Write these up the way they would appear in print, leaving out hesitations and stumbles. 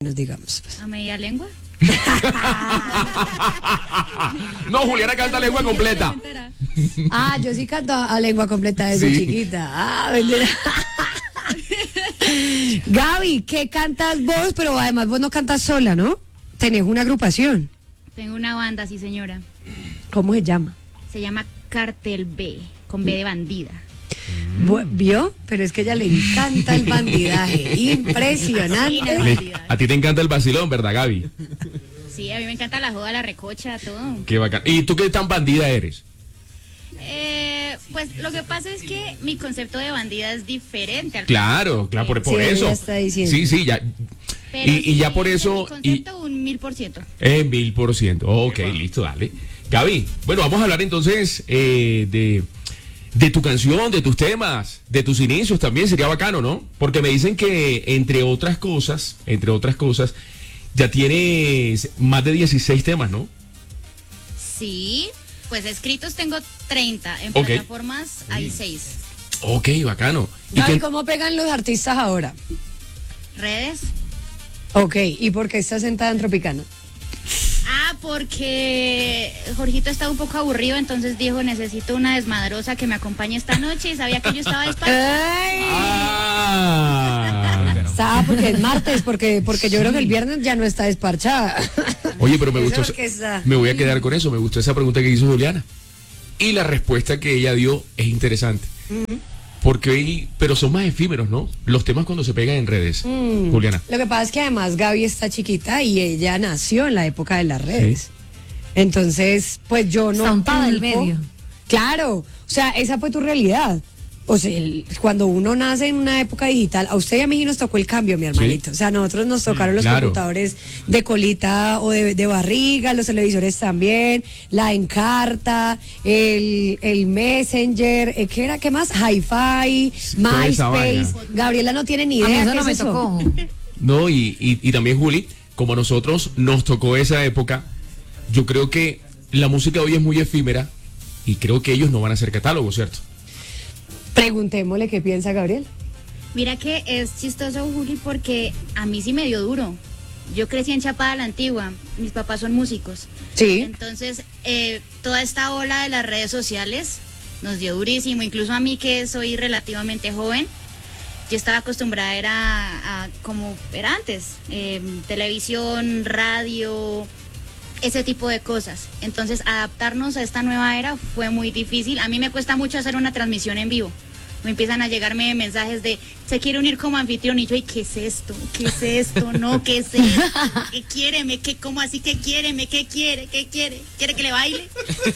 digamos. ¿A media lengua? No, Juliana canta lengua completa. Ah, yo sí canto a lengua completa desde Sí. chiquita. Ah, mentira. Gaby, ¿qué cantas vos? Pero además vos no cantas sola, ¿no? Tenés una agrupación. Tengo una banda, sí señora. ¿Cómo se llama? Se llama Cartel B, con B de bandida. ¿Vio? Pero es que a ella le encanta el bandidaje. Impresionante. A ti te encanta el vacilón, ¿verdad, Gaby? Sí, a mí me encanta la joda, la recocha, todo. Qué bacán. ¿Y tú qué tan bandida eres? Pues lo que pasa es que mi concepto de bandida es diferente al Claro, claro, por Sí, eso. ella está diciendo. Sí, ya. Pero Y ya por eso. Mi concepto, un 1000%. 1000%. Ok, listo, dale. Gaby, bueno, vamos a hablar entonces de tu canción, de tus temas, de tus inicios también, sería bacano, ¿no? Porque me dicen que, entre otras cosas, ya tienes más de 16 temas, ¿no? Sí, pues escritos tengo 30, en Ok. plataformas hay 6. Ok, bacano. ¿Y Gaby, qué- ¿cómo pegan los artistas ahora? ¿Redes? Ok, ¿y por qué estás sentada en Tropicana? Porque Jorgito estaba un poco aburrido, entonces dijo, necesito una desmadrosa que me acompañe esta noche, y sabía que yo estaba despierta. ¡Ay! Ah. Está, porque es martes, porque yo creo que el viernes ya no está desparchada. Oye, pero me Eso gustó. es que está. Me voy a quedar con eso. Me gustó esa pregunta que hizo Juliana. Y la respuesta que ella dio es interesante. Pero son más efímeros, ¿no? Los temas cuando se pegan en redes. Juliana. Lo que pasa es que además Gaby está chiquita y ella nació en la época de las redes. Entonces, pues yo no. Está untada del culpo. medio. Claro, o sea, esa fue tu realidad. O sea, cuando uno nace en una época digital, a usted y a mí nos tocó el cambio, mi hermanito. O sea, a nosotros nos tocaron los Claro. computadores de colita o de barriga, los televisores también, la Encarta, el Messenger, ¿qué era? ¿Qué más? Hi-Fi, Toda esa MySpace. vaina. Gabriela no tiene ni A mí idea eso qué no es me eso. tocó. No, y también, Juli, como a nosotros nos tocó esa época, yo creo que la música de hoy es muy efímera y creo que ellos no van a hacer catálogo, ¿cierto? Preguntémosle qué piensa Gabriel. Mira que es chistoso, Juli, porque a mí sí me dio duro. Yo crecí en Chapada la Antigua, mis papás son músicos. Sí. Entonces, toda esta ola de las redes sociales nos dio durísimo, incluso a mí que soy relativamente joven. Yo estaba acostumbrada a como era antes, televisión, radio, ese tipo de cosas. Entonces, adaptarnos a esta nueva era fue muy difícil. A mí me cuesta mucho hacer una transmisión en vivo. Me empiezan a llegarme mensajes de, se quiere unir como anfitrión, y yo, ¿y qué es esto? ¿Qué es esto? No, ¿qué es esto? ¿Qué quiéreme? ¿Qué, cómo así que quiéreme? ¿Qué quiere? ¿Qué quiere? ¿Quiere que le baile?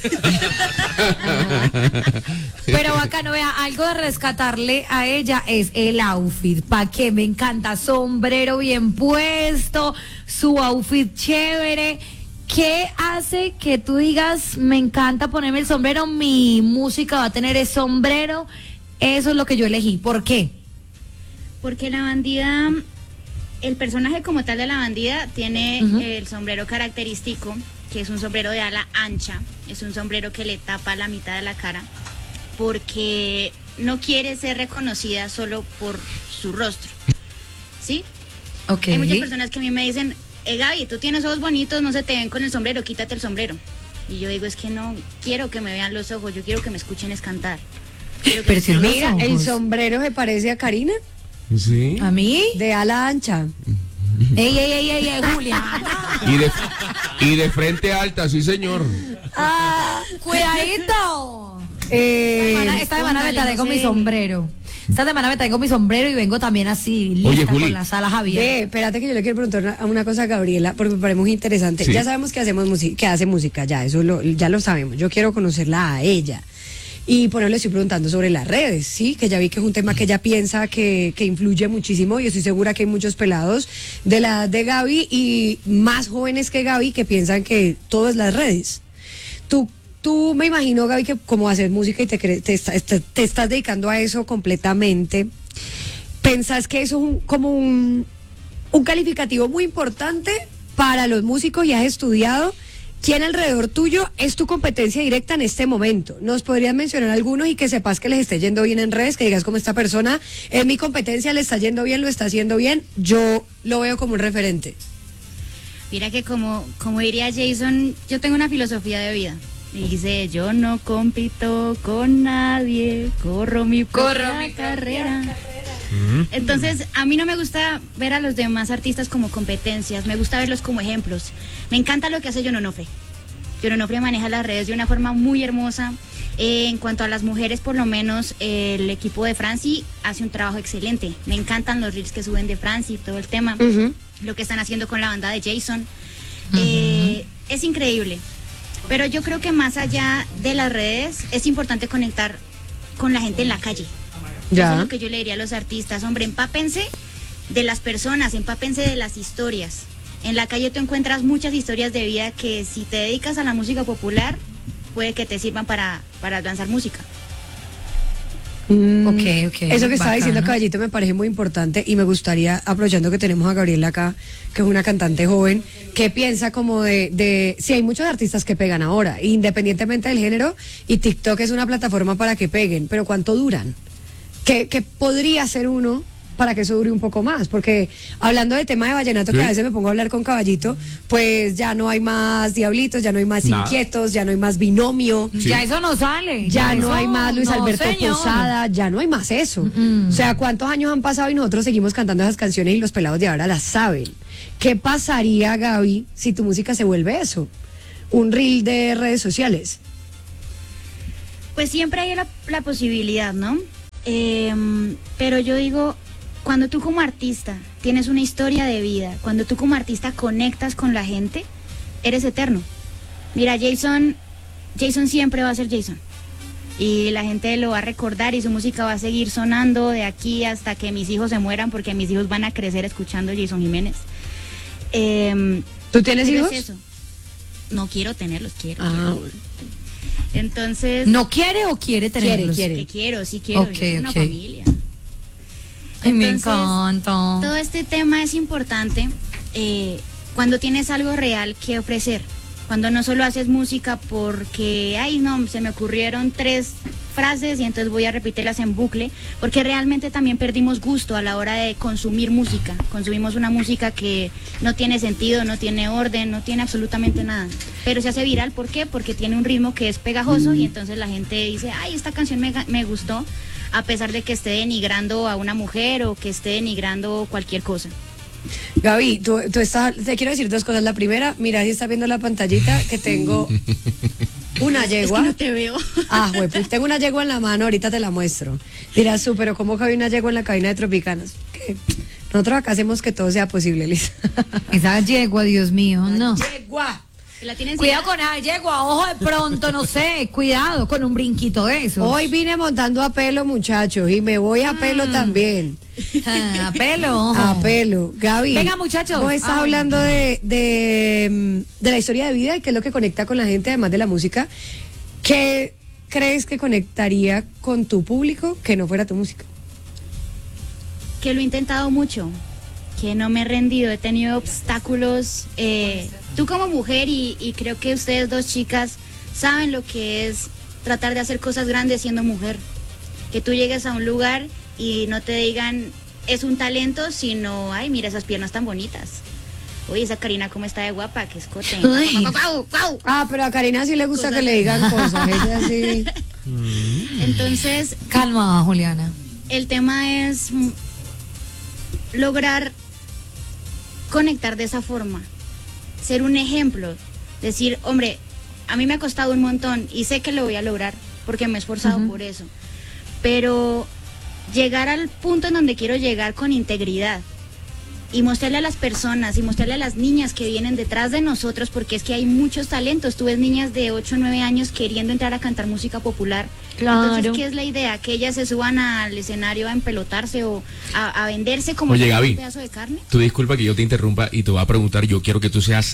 Pero bacano, vea, algo de rescatarle a ella es el outfit. ¿Pa' qué? Me encanta. Sombrero bien puesto, su outfit chévere. ¿Qué hace que tú digas, me encanta ponerme el sombrero, mi música va a tener el sombrero? Eso es lo que yo elegí. ¿Por qué? Porque la bandida, el personaje como tal de la bandida tiene el sombrero característico, que es un sombrero de ala ancha, es un sombrero que le tapa la mitad de la cara, porque no quiere ser reconocida solo por su rostro, ¿sí? Ok. Hay muchas personas que a mí me dicen, Gaby, tú tienes ojos bonitos, no se te ven con el sombrero, quítate el sombrero. Y yo digo, es que no quiero que me vean los ojos, yo quiero que me escuchen es cantar. Quiero que Pero me si escuchen- Mira, el ojos. sombrero se parece a Karina, Sí. ¿A mí? de ala ancha. Ey, Julia. Y de frente alta, sí, señor. Ah, cuidadito. Eh, Esta semana me trae con mi sombrero. Esta semana me traigo mi sombrero y vengo también así, lista, Oye, Juli. con las alas abiertas. espérate que yo le quiero preguntar una cosa a Gabriela, porque me parece muy interesante. Sí. Ya sabemos que que hace música, ya, ya lo sabemos. Yo quiero conocerla a ella. Y por eso le estoy preguntando sobre las redes, ¿sí? Que ya vi que es un tema que ella piensa que influye muchísimo y estoy segura que hay muchos pelados de la edad de Gaby y más jóvenes que Gaby que piensan que todo es las redes. Tú me imagino, Gaby, que como haces música y te estás dedicando a eso completamente, ¿pensás que eso es como un calificativo muy importante para los músicos y has estudiado ¿quién alrededor tuyo es tu competencia directa en este momento? ¿Nos podrías mencionar algunos y que sepas que les esté yendo bien en redes? Que digas como esta persona es mi competencia, le está yendo bien, lo está haciendo bien, yo lo veo como un referente. Mira que como diría Jason, yo tengo una filosofía de vida. Y dice, yo no compito con nadie, corro mi propia carrera. Entonces, a mí no me gusta ver a los demás artistas como competencias, me gusta verlos como ejemplos. Me encanta lo que hace John Onofre. John Onofre maneja las redes de una forma muy hermosa. En cuanto a las mujeres, por lo menos, el equipo de Franci hace un trabajo excelente. Me encantan los reels que suben de Franci, todo el tema. Lo que están haciendo con la banda de Jason. Es increíble. Pero yo creo que más allá de las redes, es importante conectar con la gente en la calle. Ya. Eso es lo que yo le diría a los artistas. Hombre, empápense de las personas, empápense de las historias. En la calle tú encuentras muchas historias de vida que si te dedicas a la música popular, puede que te sirvan para lanzar música. Ok. Eso que estaba bacano. diciendo Caballito me parece muy importante y me gustaría, aprovechando que tenemos a Gabriela acá, que es una cantante joven, que piensa como de si hay muchos artistas que pegan ahora, independientemente del género, y TikTok es una plataforma para que peguen, pero ¿cuánto duran? ¿Qué podría hacer uno para que eso dure un poco más? Porque hablando de tema de vallenato, que a veces me pongo a hablar con Caballito, pues ya no hay más Diablitos, ya no hay más Nada. Inquietos, ya no hay más Binomio. Sí. Ya eso no sale. Ya no eso hay más Luis no, Alberto señor. Posada, ya no hay más eso. O sea, ¿cuántos años han pasado y nosotros seguimos cantando esas canciones y los pelados de ahora las saben? ¿Qué pasaría, Gaby, si tu música se vuelve eso? Un reel de redes sociales. Pues siempre hay la posibilidad, ¿no? Pero yo digo, cuando tú como artista tienes una historia de vida, cuando tú como artista conectas con la gente, eres eterno. Mira, Jason siempre va a ser Jason. Y la gente lo va a recordar y su música va a seguir sonando de aquí hasta que mis hijos se mueran, porque mis hijos van a crecer escuchando Jason Jiménez. ¿Tú tienes pero hijos? es eso. No quiero tenerlos, quiero. Ah, bueno. Entonces, ¿No quiere o quiere tenerlos? Quiere. que quiero, sí quiero. Ok, yo tengo una ok. familia. Ay, me Entonces, encanta. Todo este tema es importante cuando tienes algo real que ofrecer. Cuando no solo haces música porque, ay no, se me ocurrieron 3 frases y entonces voy a repetirlas en bucle, porque realmente también perdimos gusto a la hora de consumir música. Consumimos una música que no tiene sentido, no tiene orden, no tiene absolutamente nada. Pero se hace viral, ¿por qué? Porque tiene un ritmo que es pegajoso y entonces la gente dice, ay, esta canción me gustó, a pesar de que esté denigrando a una mujer o que esté denigrando cualquier cosa. Gaby, tú estás, te quiero decir 2 cosas. La primera, mira, si estás viendo la pantallita, que tengo una yegua. Es que no te veo. Ah, güey, pues tengo una yegua en la mano, ahorita te la muestro. Dirás tú, pero ¿cómo cabe una yegua en la cabina de Tropicanas? ¿Qué? Nosotros acá hacemos que todo sea posible, Lisa. Esa yegua, Dios mío, no. Yegua. ¿La tienes? Cuidado con esa yegua, ojo de pronto, no sé, cuidado con un brinquito de eso. Hoy vine montando a pelo, muchachos, y me voy a pelo también. A pelo, ojo. A pelo. Gaby. Venga, muchachos. Vos estás hablando de la historia de vida y qué es lo que conecta con la gente, además de la música. ¿Qué crees que conectaría con tu público que no fuera tu música? Que lo he intentado mucho, que no me he rendido, he tenido obstáculos. Tú como mujer y creo que ustedes 2 chicas saben lo que es tratar de hacer cosas grandes siendo mujer. Que tú llegues a un lugar y no te digan es un talento, sino, ay, mira esas piernas tan bonitas. Uy, esa Karina cómo está de guapa, que escote. Uy. ¡Guau, guau! Ah, pero a Karina sí le gusta Cosas. que le digan cosas. Ella sí. Entonces, Calma, Juliana. el tema es lograr conectar de esa forma, ser un ejemplo, decir, hombre, a mí me ha costado un montón y sé que lo voy a lograr porque me he esforzado por eso, pero llegar al punto en donde quiero llegar con integridad y mostrarle a las personas y mostrarle a las niñas que vienen detrás de nosotros, porque es que hay muchos talentos. Tú ves niñas de 8 o 9 años queriendo entrar a cantar música popular. Claro. Entonces, ¿qué es la idea? Que ellas se suban al escenario a empelotarse o a venderse como Oye, un Gaby, pedazo de carne. tú disculpa que yo te interrumpa y te voy a preguntar, yo quiero que tú seas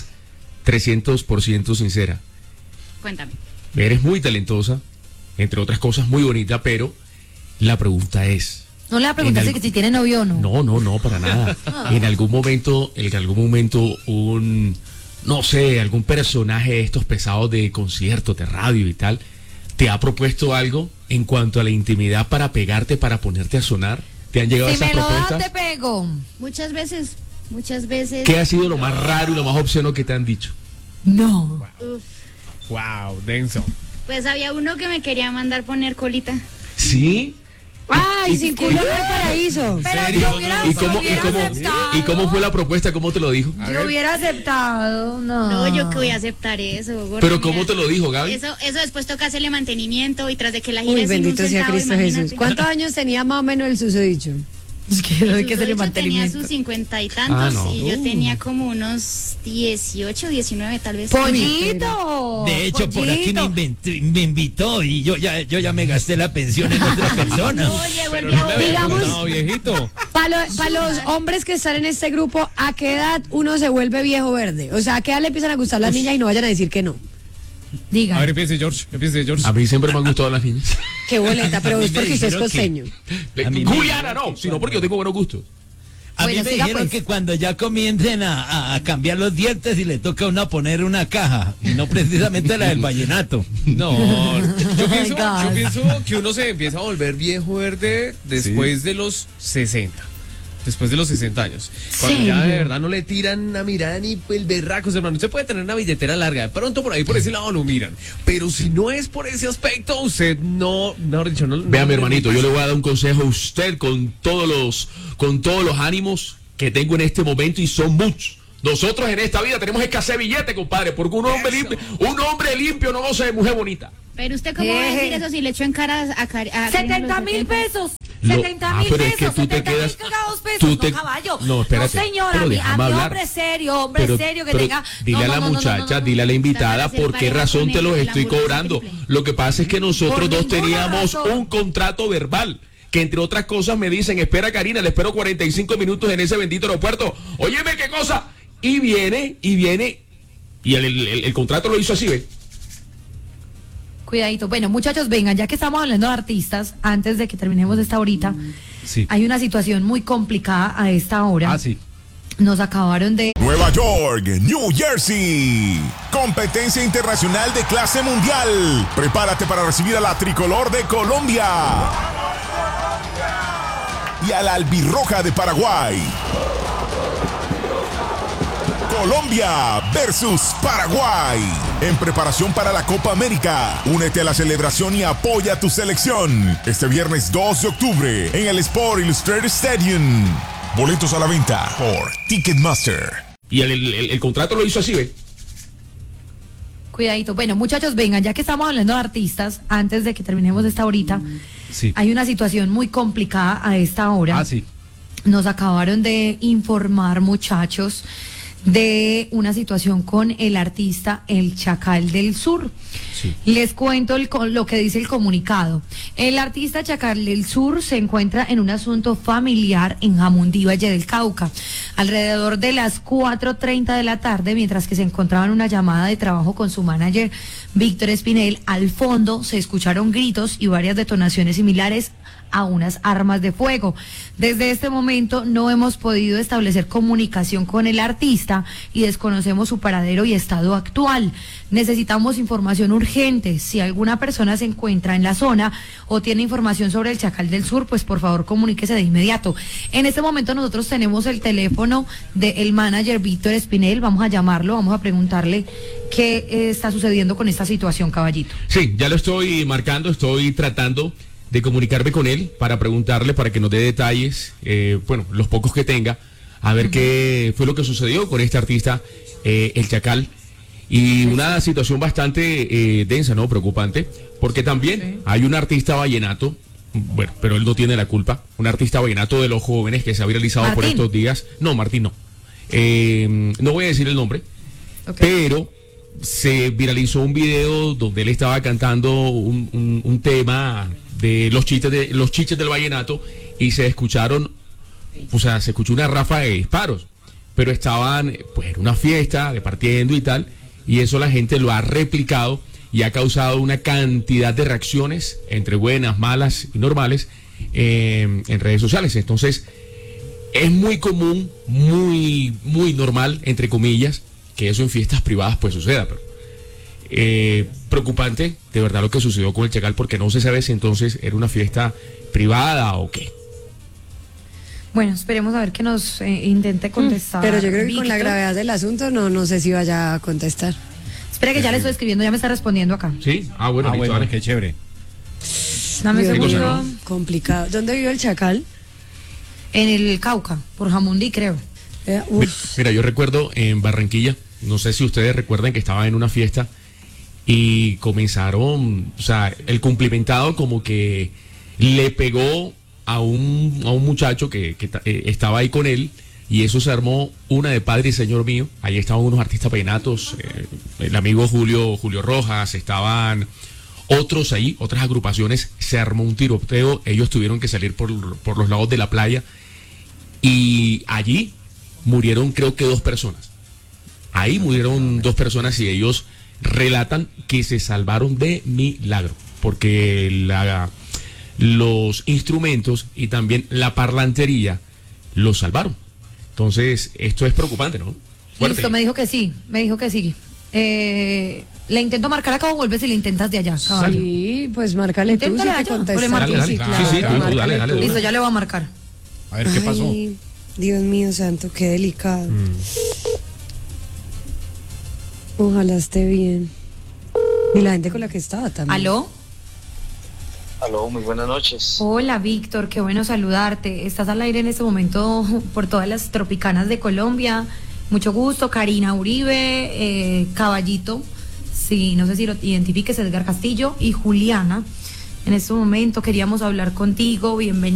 300% sincera. Cuéntame. Eres muy talentosa, entre otras cosas muy bonita, pero la pregunta es... No le preguntaste que si tiene novio o no. No, para nada. En algún momento un no sé, algún personaje de estos pesados de conciertos, de radio y tal, te ha propuesto algo en cuanto a la intimidad para pegarte, para ponerte a sonar? ¿Te han llegado Si esas me lo propuestas? das, te pego. Muchas veces. ¿Qué ha sido lo más raro y lo más obsceno que te han dicho? No. Uf, Wow, denso. pues había uno que me quería mandar poner colita. ¿Sí? Ay, sin culo no hay paraíso. Pero ¿Serio? yo hubiera, ¿Y cómo, yo hubiera aceptado. ¿Y cómo fue la propuesta? ¿Cómo te lo dijo? Yo hubiera aceptado, no. No, yo que voy a aceptar eso, gordo, ¿Pero mira. cómo te lo dijo, Gaby? Eso después toca hacerle mantenimiento y tras de que la gira Uy, es sin un bendito sea centavo, Cristo imagínate. Jesús. ¿Cuántos años tenía más o menos el susodicho? Es que no hay que Su hacerle socio tenía mantenimiento. sus 50 y tantos no. y yo tenía como unos 18, 19 tal vez. ¡Pollito! De hecho, por aquí Pollito. me invitó y yo ya me gasté la pensión en otra persona. Oye, Pero bueno, no me había Digamos- preguntado, viejito. Para los hombres que están en este grupo, ¿a qué edad uno se vuelve viejo verde? O sea, ¿a qué edad le empiezan a gustar las niñas y no vayan a decir que no? Diga. A ver, empiece George. A mí siempre me han gustado las niñas. Qué boleta, pero A mí es me porque usted es dijeron que- costeño. A mí me Juliana, dijeron no, que sino porque yo tengo buenos gustos. A mí Bueno, me siga, dijeron pues. que cuando ya comiencen a cambiar los dientes y le toca a uno poner una caja, y no precisamente la del vallenato. No, yo pienso, God. yo pienso que uno se empieza a volver viejo verde después de los 60. Después de los 60 años. Cuando ya de verdad no le tiran una mirada ni el berraco, hermano. Usted puede tener una billetera larga. De pronto por ahí, por ese lado lo miran. Pero si no es por ese aspecto, usted no, mejor dicho, no. Vea, mi hermanito, yo le voy a dar un consejo a usted con todos los ánimos que tengo en este momento y son muchos. Nosotros en esta vida tenemos que hacer billete, compadre, porque un hombre limpio no goza de mujer bonita. pero usted cómo va a decir eso si le echó en cara a Karina 70 los mil 70? pesos. Lo- 70 mil pero es que pesos. tú te 70 mil quedas- cagados pesos. tú te- no, caballo. no, espérate, No, señora. pero A déjame mí, hablar. hombre serio que pero tenga. dile no, a la no, no, no, muchacha, no, no, no. dile a la invitada Está para por qué ser razón pareja te los con el estoy hamburguesa cobrando. triple. Lo que pasa es que nosotros Por dos ninguna teníamos razón. un contrato verbal. Que entre otras cosas me dicen, espera Karina, le espero 45 minutos en ese bendito aeropuerto. Óyeme qué cosa. Y viene, y el contrato lo hizo así, ¿ve? Cuidadito. Bueno, muchachos, vengan, ya que estamos hablando de artistas, antes de que terminemos esta horita, Sí. hay una situación muy complicada a esta hora. Ah, sí. Nos acabaron de... Nueva York, New Jersey. Competencia internacional de clase mundial. Prepárate para recibir a la tricolor de Colombia y a la albirroja de Paraguay. Colombia versus Paraguay. En preparación para la Copa América. Únete a la celebración y apoya a tu selección. Este viernes 2 de octubre en el Sport Illustrated Stadium. Boletos a la venta por Ticketmaster. Y el contrato lo hizo así, ¿ve? Cuidadito. Bueno, muchachos, vengan, ya que estamos hablando de artistas, antes de que terminemos esta horita, Sí. hay una situación muy complicada a esta hora. Ah, sí. Nos acabaron de informar, muchachos, de una situación con el artista El Chacal del Sur. Sí. Les cuento lo que dice el comunicado. El artista Chacal del Sur se encuentra en un asunto familiar en Jamundí, Valle del Cauca. Alrededor de las 4:30 de la tarde, mientras que se encontraba en una llamada de trabajo con su manager Víctor Espinel, al fondo se escucharon gritos y varias detonaciones similares a unas armas de fuego. Desde este momento no hemos podido establecer comunicación con el artista y desconocemos su paradero y estado actual. Necesitamos información urgente. Si alguna persona se encuentra en la zona o tiene información sobre el Chacal del Sur, pues por favor comuníquese de inmediato. En este momento nosotros tenemos el teléfono del manager Víctor Espinel. Vamos a llamarlo, vamos a preguntarle qué está sucediendo con esta situación, caballito. Sí, ya lo estoy marcando, estoy tratando de comunicarme con él para preguntarle, para que nos dé detalles, bueno, los pocos que tenga, a ver qué fue lo que sucedió con este artista, El Chacal. Y una situación bastante densa, ¿no? Preocupante, porque también hay un artista vallenato, bueno, pero él no tiene la culpa, un artista vallenato de los jóvenes que se ha viralizado por Martín. estos días. No, Martín no. No voy a decir el nombre, Ok. pero se viralizó un video donde él estaba cantando un tema de los chistes del vallenato y se escucharon, o sea, se escuchó una ráfaga de disparos, pero estaban pues en una fiesta, departiendo y tal, y eso la gente lo ha replicado y ha causado una cantidad de reacciones entre buenas, malas y normales en redes sociales. Entonces es muy común, muy normal, entre comillas, que eso en fiestas privadas pues suceda, pero preocupante de verdad lo que sucedió con el Chacal, porque no se sabe si entonces era una fiesta privada o qué. Bueno, esperemos a ver que nos intente contestar. Pero yo creo que con Víctor. la gravedad del asunto no sé si vaya a contestar. Espera que ya le estoy escribiendo, ya me está respondiendo acá. Sí, bueno, listo, bueno, dale. qué chévere. Dame Dios un mío, segundo. complicado. ¿Dónde vive el Chacal? En el Cauca, por Jamundí, creo. Mira, yo recuerdo en Barranquilla, no sé si ustedes recuerdan que estaba en una fiesta y comenzaron, o sea, el cumplimentado como que le pegó a un muchacho que estaba ahí con él, y eso se armó una de padre y señor mío. Ahí estaban unos artistas vallenatos, el amigo Julio Rojas, estaban otros ahí, otras agrupaciones. Se armó un tiroteo, ellos tuvieron que salir por los lados de la playa y allí murieron creo que 2 personas. Ahí murieron 2 personas y ellos relatan que se salvaron de milagro, porque los instrumentos y también la parlantería los salvaron. Entonces, esto es preocupante, ¿no? Fuerte. Listo, me dijo que sí. Le intento marcar acá o vuelves y le intentas de allá. caballo. Sí, pues márcale tú si Inténtale te allá, contesta. o le marco. Dale, Sí, dale. claro, Sí, tú, márcale dale, dale, tú. Listo, ya le voy a marcar. A ver qué pasó. Ay, Dios mío santo, qué delicado. Ojalá esté bien. Y la gente con la que estaba también. ¿Aló? Aló, muy buenas noches. Hola, Víctor, qué bueno saludarte. Estás al aire en este momento por todas las tropicanas de Colombia. Mucho gusto, Karina Uribe, Caballito, sí, no sé si lo identifiques, Edgar Castillo y Juliana. En este momento queríamos hablar contigo, bienvenido.